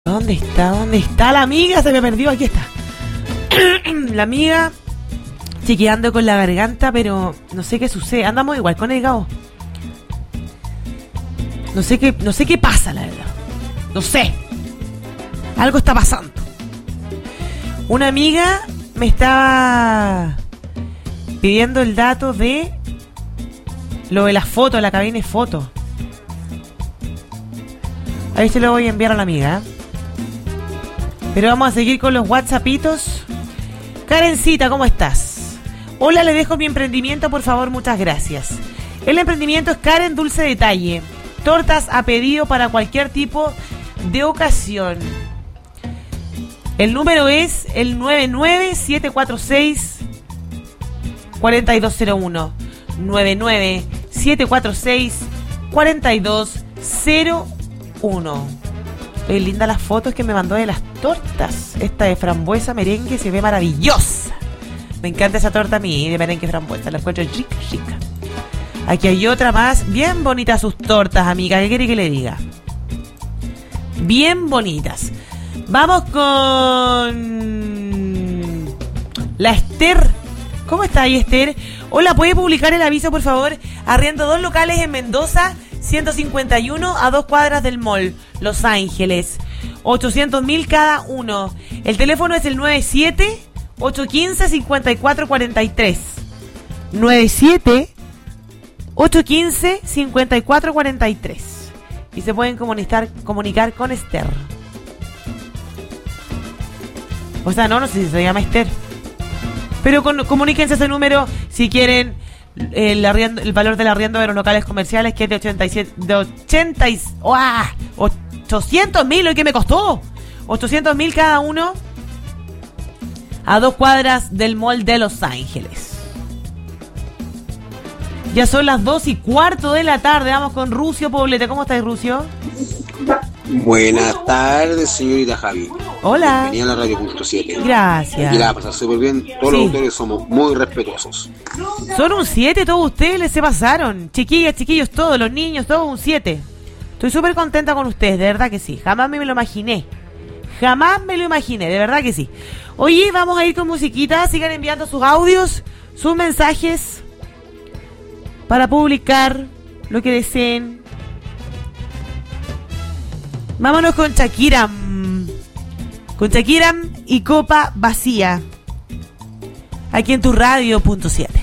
¿Dónde está? ¿Dónde está la amiga? Se me perdió, aquí está. La amiga chequeando con la garganta, pero no sé qué sucede. Andamos igual con el Gabo. No sé qué pasa, la verdad. No sé. Algo está pasando. Una amiga me estaba pidiendo el dato de lo de las fotos, la cabina de fotos. Ahí se lo voy a enviar a la amiga, ¿eh? Pero vamos a seguir con los WhatsAppitos. Karencita, ¿cómo estás? Hola, le dejo mi emprendimiento, por favor, muchas gracias. El emprendimiento es Karen Dulce Detalle. Tortas a pedido para cualquier tipo de ocasión. El número es el 99746-4201. 99746-4201. Es linda las fotos que me mandó de las tortas. Esta de frambuesa merengue se ve maravillosa. Me encanta esa torta a mí de merengue frambuesa. La encuentro rica, rica. Aquí hay otra más. Bien bonitas sus tortas, amiga. ¿Qué quiere que le diga? Bien bonitas. Vamos con la Esther. ¿Cómo está ahí, Esther? Hola, ¿puede publicar el aviso, por favor? Arriendo 2 locales en Mendoza, 151 a 2 cuadras del mall, Los Ángeles. 800.000 cada uno. El teléfono es el 97-815-5443. 97-815-5443. Y se pueden comunicar con Esther. O sea, no sé si se llama Esther. Pero comuníquense ese número si quieren el valor del arriendo de los locales comerciales, que es de 800.000, ¿lo que me costó? 800.000 cada uno a 2 cuadras del mall de Los Ángeles. Ya son las 2:15 de la tarde. Vamos con Rucio Poblete. ¿Cómo estás, Rucio? Buenas tardes, señorita Javi. Hola. Bienvenida a la Radio.7. Gracias. Y la pasa súper bien. Todos los autores somos muy respetuosos. Son un 7 todos ustedes, se pasaron. Chiquillas, chiquillos, todos, los niños, todos un 7. Estoy súper contenta con ustedes, de verdad que sí. Jamás me lo imaginé. De verdad que sí. Oye, vamos a ir con musiquita. Sigan enviando sus audios, sus mensajes para publicar lo que deseen. Vámonos con Shakira. Con Shakira y Copa Vacía. Aquí en tu Radio.7.